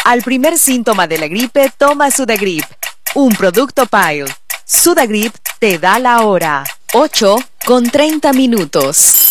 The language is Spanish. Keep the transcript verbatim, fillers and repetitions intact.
Al primer síntoma de la gripe, toma Sudagrip, un producto Pile. Sudagrip te da la hora. ocho con treinta minutos.